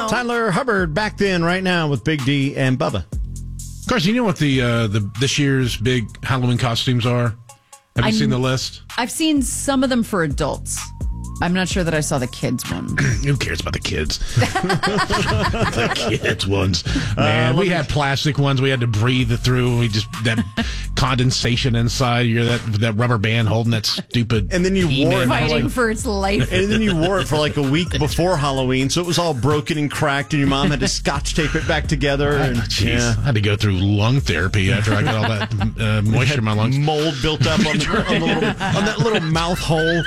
Tyler Hubbard back then, right now with Big D and Bubba. Carson, you know what the this year's big Halloween costumes are? Have you seen the list? I've seen some of them for adults. I'm not sure that I saw the kids one. Who cares about the kids? The kids ones. Man, we had plastic ones we had to breathe through. That condensation inside. You're that rubber band holding that stupid. And then you wore it fighting for its life. And then you wore it for like a week before Halloween, so it was all broken and cracked, and your mom had to scotch tape it back together. And I had to go through lung therapy after I got all that moisture in my lungs. Mold built up on that little mouth hole.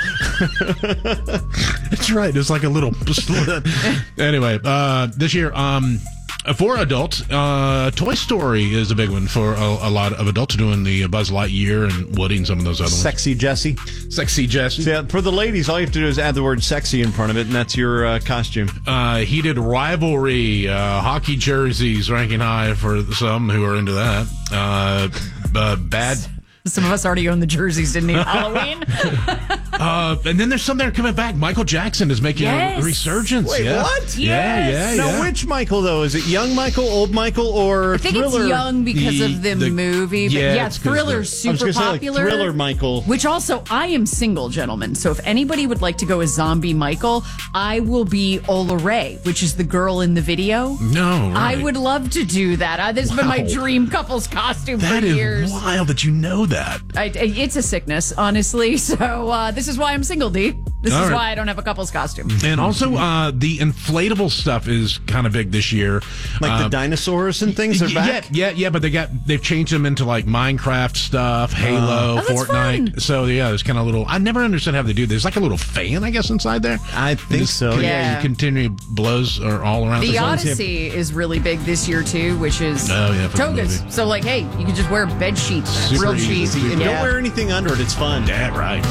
That's right. It's like a little slit. Anyway, this year, for adults, Toy Story is a big one for a lot of adults doing the Buzz Lightyear and Woody and some of those other ones. Sexy Jessie. Sexy Jessie. So yeah, for the ladies, all you have to do is add the word sexy in front of it, and that's your costume. Heated rivalry, hockey jerseys ranking high for some who are into that. Bad. Some of us already own the jerseys, didn't we? Halloween. And then there's some that are coming back. Michael Jackson is making a resurgence. Wait, what? Yeah. Now, which Michael, though? Is it young Michael, old Michael, or I think Thriller? it's young because of the movie. But yeah, Thriller's super popular. Say, like, Thriller Michael. Which also, I am single, gentlemen. So if anybody would like to go as zombie Michael, I will be Ola Ray, which is the girl in the video. No, right. I would love to do that. This has been my dream couple's costume for That years. is wild that you know that. It's a sickness, honestly. So this is why I'm single, D. This is why I don't have a couple's costume. And also, the inflatable stuff is kind of big this year. Like the dinosaurs and things are back? Yeah, but they've changed them into like Minecraft stuff, Halo, Fortnite. So yeah, there's kind of little. I never understood how they do this. There's like a little fan, I guess, inside there. I think so. Yeah, you continually blows are all around. The Odyssey is really big this year too, which is togas. So like, hey, you can just wear bed sheets, real cheap. And don't wear anything under it. It's fun. Yeah, right.